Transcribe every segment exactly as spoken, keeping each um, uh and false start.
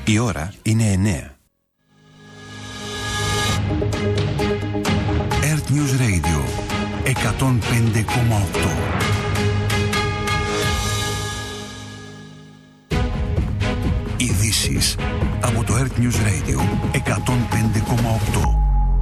Η ώρα είναι εννέα. Earth News Radio εκατόν πέντε κόμμα οκτώ. Ειδήσεις από το Earth News Radio εκατόν πέντε κόμμα οκτώ.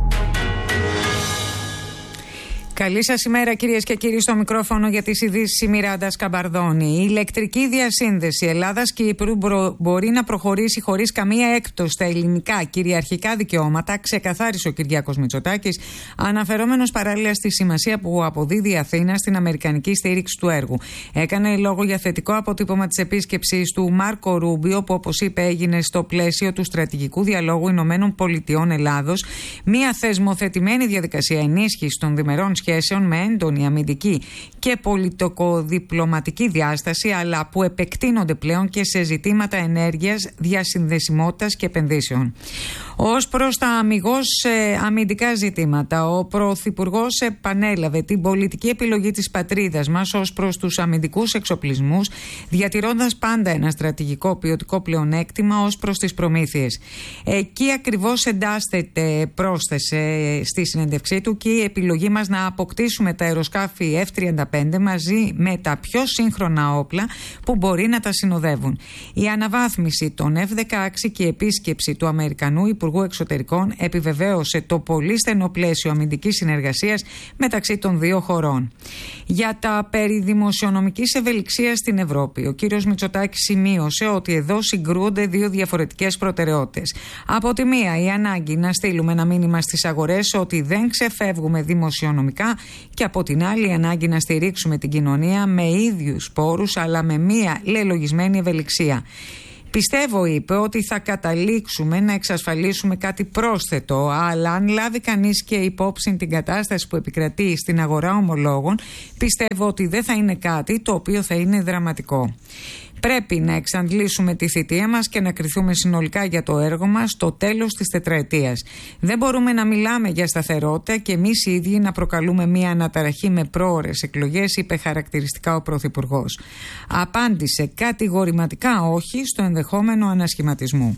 Καλή σας ημέρα, κυρίες και κύριοι, στο μικρόφωνο για τις ειδήσεις η Μιράντα Σκαμπαρδόνη. Η ηλεκτρική διασύνδεση Ελλάδας-Κύπρου μπορεί να προχωρήσει χωρίς καμία έκπτωση στα ελληνικά κυριαρχικά δικαιώματα, ξεκαθάρισε ο Κυριάκος Μητσοτάκης, αναφερόμενος παράλληλα στη σημασία που αποδίδει η Αθήνα στην αμερικανική στήριξη του έργου. Έκανε λόγο για θετικό αποτύπωμα της επίσκεψης του Μάρκο Ρούμπιο, που όπως είπε έγινε στο πλαίσιο του στρατηγικού διαλόγου Ηνωμένων Πολιτειών Ελλάδος, μια θεσμοθετημένη διαδικασία ενίσχυσης των διμερών σχέσεων με έντονη αμυντική και πολιτικοδιπλωματική διάσταση, αλλά που επεκτείνονται πλέον και σε ζητήματα ενέργειας, διασυνδεσιμότητας και επενδύσεων. Ως προς τα αμιγώς ε, αμυντικά ζητήματα, ο Πρωθυπουργός επανέλαβε την πολιτική επιλογή της πατρίδας μας ως προς τους αμυντικούς εξοπλισμούς, διατηρώντας πάντα ένα στρατηγικό ποιοτικό πλεονέκτημα ως προς τις προμήθειες. Εκεί ακριβώς εντάσσεται, πρόσθεσε στη συνέντευξή του, και η επιλογή μας να αποκτήσουμε τα αεροσκάφη εφ τριάντα πέντε μαζί με τα πιο σύγχρονα όπλα που μπορεί να τα συνοδεύουν. Η αναβάθμιση των εφ δεκαέξι και η επίσκεψη του Αμερικανού Υπουργού Εξωτερικών επιβεβαίωσε το πολύ στενό πλαίσιο αμυντικής συνεργασίας μεταξύ των δύο χωρών. Για τα περί δημοσιονομικής ευελιξίας στην Ευρώπη, ο κύριος Μητσοτάκης σημείωσε ότι εδώ συγκρούονται δύο διαφορετικές προτεραιότητες. Από τη μία, η ανάγκη να στείλουμε ένα μήνυμα στις αγορές ότι δεν ξεφεύγουμε δημοσιονομικά, και από την άλλη η ανάγκη να στηρίξουμε την κοινωνία με ίδιους πόρους αλλά με μία λελογισμένη ευελιξία. Πιστεύω, είπε, ότι θα καταλήξουμε να εξασφαλίσουμε κάτι πρόσθετο, αλλά αν λάβει κανείς και υπόψη την κατάσταση που επικρατεί στην αγορά ομολόγων, πιστεύω ότι δεν θα είναι κάτι το οποίο θα είναι δραματικό. Πρέπει να εξαντλήσουμε τη θητεία μας και να κριθούμε συνολικά για το έργο μας στο τέλος της τετραετίας. Δεν μπορούμε να μιλάμε για σταθερότητα και εμείς οι ίδιοι να προκαλούμε μια αναταραχή με πρόωρες εκλογές, είπε χαρακτηριστικά ο Πρωθυπουργός. Απάντησε κατηγορηματικά όχι στο ενδεχόμενο ανασχηματισμού.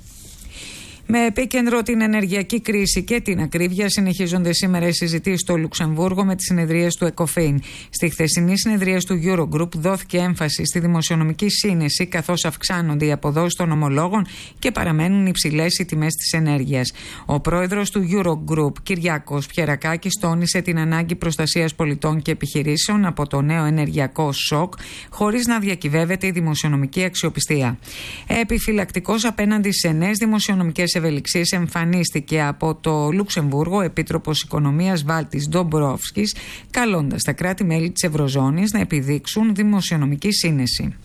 Με επίκεντρο την ενεργειακή κρίση και την ακρίβεια, συνεχίζονται σήμερα οι συζητήσεις στο Λουξεμβούργο με τις συνεδρίες του ΕΚΟΦΗΝ. Στη χθεσινή συνεδρία του Eurogroup δόθηκε έμφαση στη δημοσιονομική σύνεση, καθώς αυξάνονται οι αποδόσεις των ομολόγων και παραμένουν υψηλές οι τιμές της ενέργειας. Ο πρόεδρος του Eurogroup, Κυριάκος Πιερακάκης, τόνισε την ανάγκη προστασίας πολιτών και επιχειρήσεων από το νέο ενεργειακό σοκ, χωρίς να διακυβεύεται η δημοσιονομική αξιοπιστία. Επιφυλακτικός απέναντι σε νέες δημοσιονομικές ευελιξίες εμφανίστηκε από το Λουξεμβούργο ο Επίτροπος Οικονομίας Βάλτης Ντομπρόφσκης, καλώντας τα κράτη-μέλη της Ευρωζώνης να επιδείξουν δημοσιονομική σύνεση.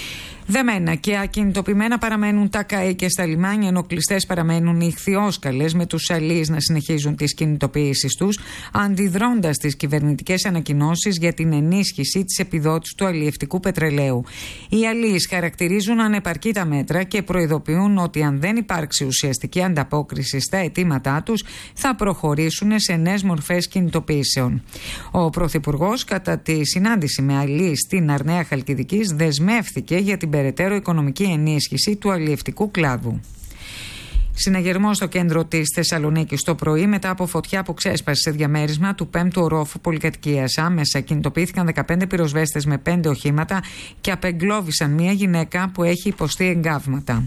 Δεμένα και ακινητοποιημένα παραμένουν τα ΚΑΕ και στα λιμάνια, ενώ κλειστές παραμένουν οι ιχθυόσκαλες, με τους αλείς να συνεχίζουν τις κινητοποιήσεις τους, αντιδρώντας τις κυβερνητικές ανακοινώσεις για την ενίσχυση της επιδότησης του αλλιευτικού πετρελαίου. Οι αλείς χαρακτηρίζουν ανεπαρκή τα μέτρα και προειδοποιούν ότι αν δεν υπάρξει ουσιαστική ανταπόκριση στα αιτήματά τους, θα προχωρήσουν σε νέες μορφές κινητοποιήσεων. Ο Πρωθυπουργός, κατά τη συνάντηση με αλείς στην Αρναία Χαλκιδικής, δεσμεύθηκε για την περαιτέρω οικονομική ενίσχυση του αλλιευτικού κλάδου. Συναγερμό στο κέντρο της Θεσσαλονίκης το πρωί μετά από φωτιά που ξέσπασε σε διαμέρισμα του πέμπτου ορόφου πολυκατοικίας. Άμεσα κινητοποιήθηκαν δεκαπέντε πυροσβέστες με πέντε οχήματα και απεγκλώβησαν μια γυναίκα που έχει υποστεί εγκάβματα.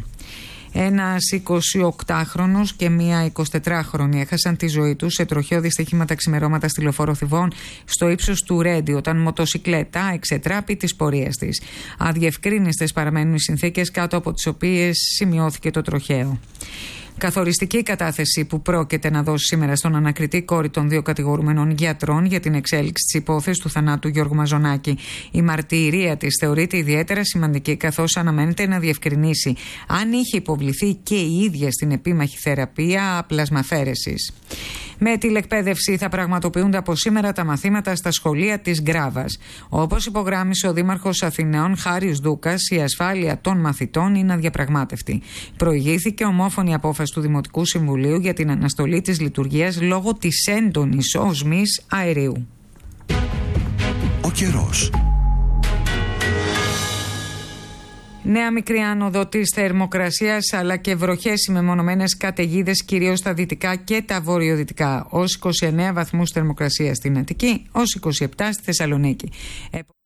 Ένας εικοσιοκτάχρονος και μία εικοσιτετράχρονη έχασαν τη ζωή τους σε τροχαίο δυστύχημα τα ξημερώματα στη λεωφόρο Θηβών στο ύψος του Ρέντι, όταν μοτοσικλέτα εξετράπη της πορείας της. Αδιευκρίνιστες παραμένουν οι συνθήκες κάτω από τις οποίες σημειώθηκε το τροχαίο. Καθοριστική κατάθεση που πρόκειται να δώσει σήμερα στον ανακριτή κόρη των δύο κατηγορούμενων γιατρών για την εξέλιξη της υπόθεσης του θανάτου Γιώργου Μαζονάκη. Η μαρτυρία της θεωρείται ιδιαίτερα σημαντική, καθώς αναμένεται να διευκρινίσει αν είχε υποβληθεί και η ίδια στην επίμαχη θεραπεία πλασμαφέρεσης. Με τηλεκπαίδευση θα πραγματοποιούνται από σήμερα τα μαθήματα στα σχολεία της Γκράβας. Όπως υπογράμμισε ο Δήμαρχος Αθηναίων Χάρης Δούκας, η ασφάλεια των μαθητών είναι αδιαπραγμάτευτη. Προηγήθηκε ομόφωνη απόφαση του Δημοτικού Συμβουλίου για την αναστολή της λειτουργίας λόγω της έντονης οσμής αερίου. Ο καιρός. Νέα μικρή άνοδο της θερμοκρασίας αλλά και βροχές με μεμονωμένες καταιγίδες κυρίως στα δυτικά και τα βορειοδυτικά. Ως είκοσι εννέα βαθμούς θερμοκρασία στην Αττική, ως είκοσι επτά στη Θεσσαλονίκη.